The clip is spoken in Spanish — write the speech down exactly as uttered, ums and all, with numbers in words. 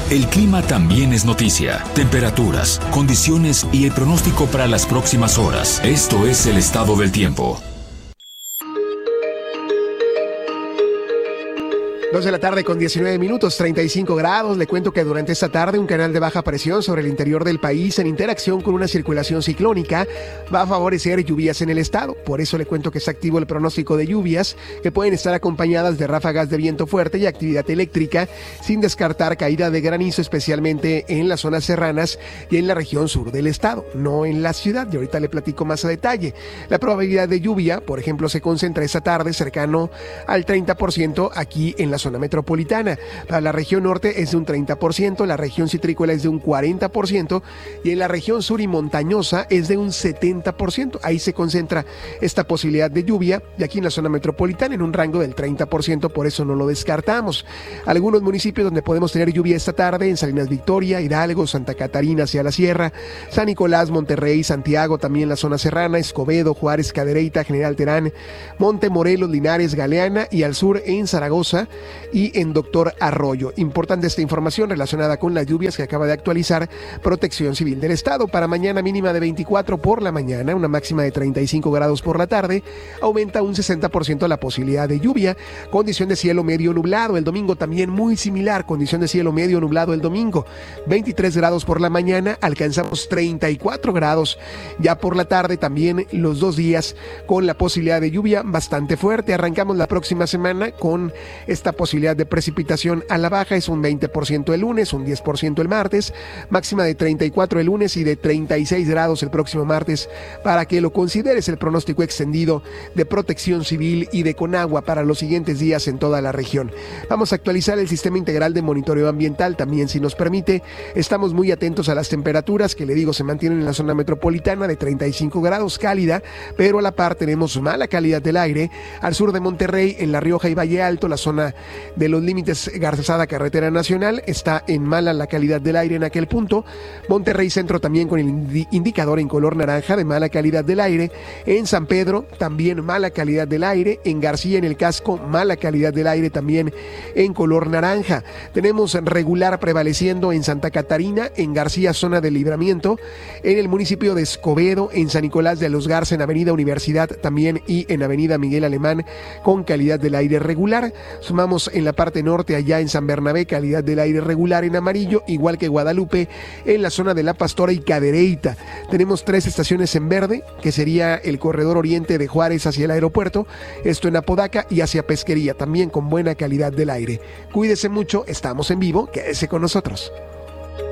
El clima también es noticia. Temperaturas, condiciones y el pronóstico para las próximas horas. Esto es el estado del tiempo. dos de la tarde con diecinueve minutos, treinta y cinco grados. Le cuento que durante esta tarde un canal de baja presión sobre el interior del país en interacción con una circulación ciclónica va a favorecer lluvias en el estado. Por eso le cuento que está activo el pronóstico de lluvias que pueden estar acompañadas de ráfagas de viento fuerte y actividad eléctrica, sin descartar caída de granizo, especialmente en las zonas serranas y en la región sur del estado, no en la ciudad. Y ahorita le platico más a detalle. La probabilidad de lluvia, por ejemplo, se concentra esta tarde cercano al treinta por ciento aquí en la zona metropolitana. Para la región norte es de un treinta por ciento, la región citrícola es de un cuarenta por ciento y en la región sur y montañosa es de un setenta por ciento. Ahí se concentra esta posibilidad de lluvia y aquí en la zona metropolitana en un rango del treinta por ciento, por eso no lo descartamos. Algunos municipios donde podemos tener lluvia esta tarde: en Salinas Victoria, Hidalgo, Santa Catarina hacia la sierra, San Nicolás, Monterrey, Santiago, también la zona serrana, Escobedo, Juárez, Cadereyta, General Terán, Monte Morelos, Linares, Galeana y al sur en Zaragoza y en Doctor Arroyo. Importante esta información relacionada con las lluvias que acaba de actualizar Protección Civil del Estado. Para mañana mínima de veinticuatro por la mañana, una máxima de treinta y cinco grados por la tarde, aumenta un sesenta por ciento la posibilidad de lluvia, condición de cielo medio nublado. El domingo también muy similar, condición de cielo medio nublado el domingo, veintitrés grados por la mañana, alcanzamos treinta y cuatro grados ya por la tarde, también los dos días con la posibilidad de lluvia bastante fuerte. Arrancamos la próxima semana con esta posibilidad de precipitación a la baja, es un veinte por ciento el lunes, un diez por ciento el martes, máxima de treinta y cuatro el lunes y de treinta y seis grados el próximo martes, para que lo consideres. El pronóstico extendido de Protección Civil y de Conagua para los siguientes días en toda la región. Vamos a actualizar el sistema integral de monitoreo ambiental también, si nos permite. Estamos muy atentos a las temperaturas que, le digo, se mantienen en la zona metropolitana de treinta y cinco grados, cálida, pero a la par tenemos mala calidad del aire al sur de Monterrey, en La Rioja y Valle Alto, la zona de los límites Garzazada Carretera Nacional, está en mala la calidad del aire en aquel punto. Monterrey Centro también con el indi- indicador en color naranja de mala calidad del aire. En San Pedro también mala calidad del aire. En García, en el Casco, mala calidad del aire también en color naranja. Tenemos regular prevaleciendo en Santa Catarina, en García zona de Libramiento, en el municipio de Escobedo, en San Nicolás de los Garza, en Avenida Universidad también y en Avenida Miguel Alemán con calidad del aire regular. Sumamos en la parte norte, allá en San Bernabé, calidad del aire regular en amarillo, igual que Guadalupe, en la zona de La Pastora y Cadereyta. Tenemos tres estaciones en verde, que sería el corredor oriente de Juárez hacia el aeropuerto, esto en Apodaca, y hacia Pesquería, también con buena calidad del aire. Cuídese mucho, estamos en vivo, quédese con nosotros.